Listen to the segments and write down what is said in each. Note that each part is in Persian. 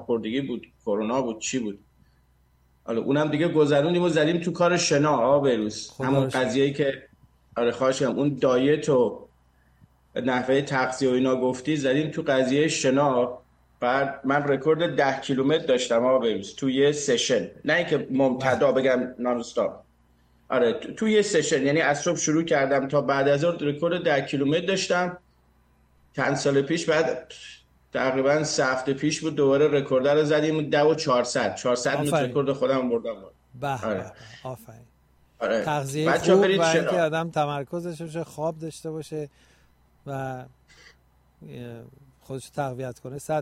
سرماخوردگی بود، کرونا بود، چی بود. حالا اونم دیگه گذروندیم و زدیم تو کار شنا. بروز همون قضیه‌ای که آره خواهشم اون دایت و نحوه تغذیه و اینا گفتی، زدیم تو قضیه شنا. بعد من رکورد 10 کیلومتر داشتم بروز تو یه سشن، نه اینکه ممتدا بگم نان استاپ. آره تو یه سشن، یعنی از صبح شروع کردم تا بعد از ظهر رکورد 10 کیلومتر داشتم. چند سال پیش، بعد تقریبا 3 هفته پیش بود، دوباره رکورد رو زدیم 10 و 400 متر رکورد خودم بردم. به آره آفرین. آره تغذیه بچه‌ها خوب برید و شنا. اینکه آدم تمرکزش باشه، خواب داشته باشه و خودش تقویت کنه 100%.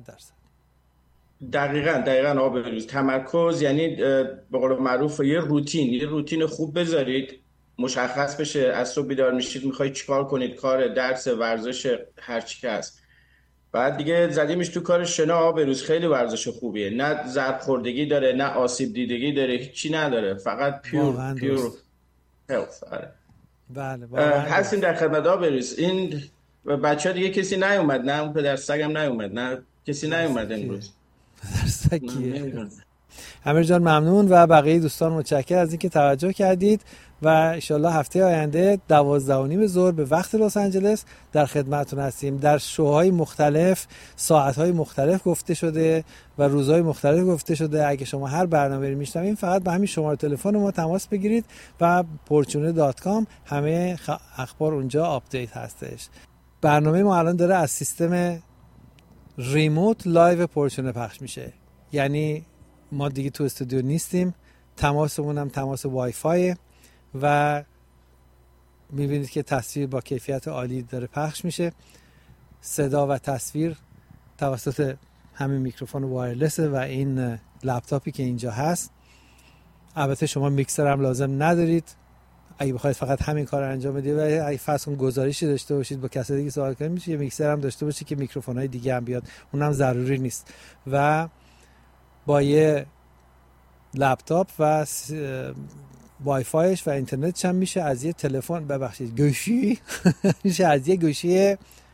دقیقاً آب روز تمرکز، یعنی به قول معروف یه روتین خوب بذارید، مشخص بشه از صبح بیدار میشید میخواید چیکار کنید، کار، درس، ورزش، هر چی که هست. بعد دیگه زدیمش تو کار شنا. آب روز خیلی ورزش خوبیه، نه ضربخوردگی داره نه آسیب دیدگی داره، هیچی نداره، فقط پیور هلث. آره بله واقعا هستیم در خدمت. بروز این بچه ها دیگه کسی نیومد، نه اون پدر سگم نیومد، نه کسی نیومد امروز. پدر سگ کیه؟ امیر جان ممنون و بقیه دوستان متشکرم از اینکه توجه کردید و انشالله هفته آینده 12:30 ظهر به وقت لس آنجلس در خدمتتون هستیم. در شوهای مختلف، ساعتهای مختلف گفته شده و روزهای مختلف گفته شده. اگه شما هر برنامه‌ای میشنوید فقط با همین شماره تلفن ما تماس بگیرید و portune.com همه اخبار اونجا آپدیت هستش. برنامه ما الان داره از سیستم ریموت لایو پورچونه پخش میشه، یعنی ما دیگه تو استودیو نیستیم، تماسمون هم تماس وای فای و میبینید که تصویر با کیفیت عالی داره پخش میشه. صدا و تصویر توسط همین میکروفون وایرلسه و این لپتاپی که اینجا هست. البته شما میکسر هم لازم ندارید، اگه بخواید فقط همین کار رو انجام بدید و اگه فرض گزارشی داشته باشید با کسی دیگه صحبت کنید، میشه یه میکسر هم داشته باشید که میکروفون‌های دیگه هم بیاد، اونم ضروری نیست. و با یه لپتاپ و وای فایش و اینترنتش هم میشه از یه تلفن گوشی میشه از یه گوشی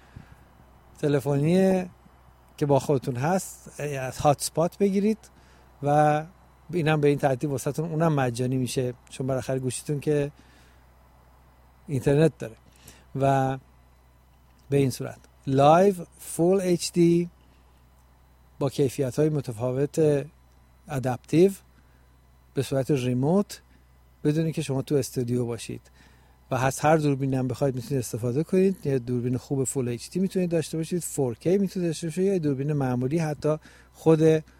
تلفنی که با خودتون هست از هات اسپات بگیرید و اینم به این ترتیب واسهتون اونم مجانی میشه، چون بالاخره گوشیتون که اینترنت داره. و به این صورت لایو فول HD با کیفیت‌های متفاوت ادپتیو به صورت ریموت بدونید که شما تو استودیو باشید و هر دوربینی هم بخواید میتونید استفاده کنید. یه دوربین خوب فول HD میتونید داشته باشید، 4K میتونید داشته باشید، یا دوربین معمولی حتی خود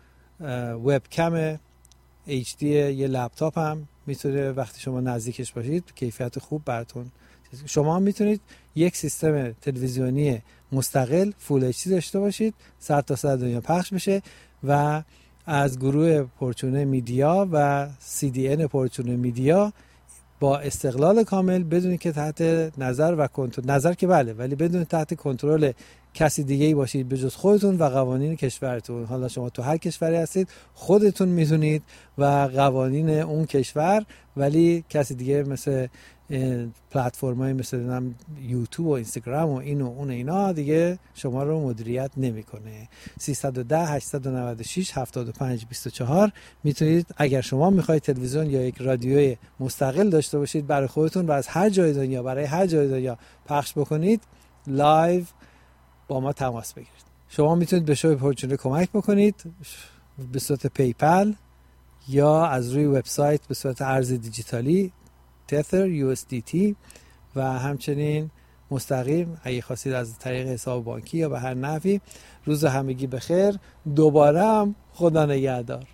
وبکم HD یه لپتاپ هم میتونه وقتی شما نزدیکش باشید کیفیت خوب براتون. شما هم میتونید یک سیستم تلویزیونی مستقل فول HD داشته باشید، سر تا سر دنیا پخش بشه و از گروه پورچونه میدیا و CDN پورچونه میدیا با استقلال کامل بدونید که تحت نظر و کنترل، نظر که بله، ولی بدونید تحت کنترل کسی دیگه‌ای باشید به جز خودتون و قوانین کشورتون. حالا شما تو هر کشوری هستید خودتون میدونید و قوانین اون کشور، ولی کسی دیگه مثل پلتفرم‌های مثل یوتیوب و اینستاگرام و این و اون اینا دیگه شما رو مدیریت نمی‌کنه. 310 896 75 24 میتونید اگر شما می‌خواید تلویزیون یا یک رادیوی مستقل داشته باشید برای خودتون و از هر جای دنیا برای هر جای دنیا پخش بکنید، لایو با ما تماس بگیرید. شما میتونید به شو پورچونه کمک بکنید به صورت پیپل یا از روی وبسایت به صورت ارز دیجیتالی تتر USDT و همچنین مستقیم اگه خواستید از طریق حساب بانکی یا به هر نحوی. روز همگی بخیر. دوباره هم خدا نگهدار.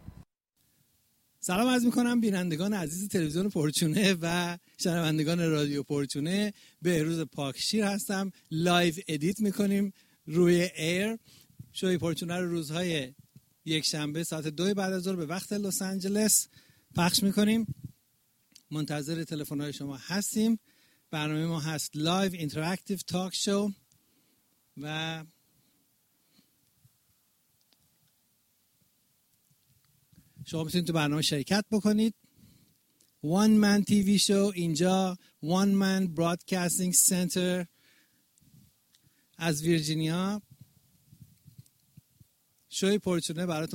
سلام عرض میکنم بینندگان عزیز تلویزیون پورچونه و شنوندگان رادیو پورچونه. بهروز پاکشیر هستم. لایو ادیت میکنیم روی ایر. شوی پورچونه رو روزهای یک شنبه ساعت 2 بعد از ظهر به وقت لس آنجلس پخش میکنیم. منتظر تلفن‌های شما هستیم. برنامه ما هست لایو اینتراکتیو تاک شو و شما میتونید تو برنامه شرکت بکنید. One Man TV Show اینجا One Man Broadcasting Center از ویرجینیا شوی پرچونه براتون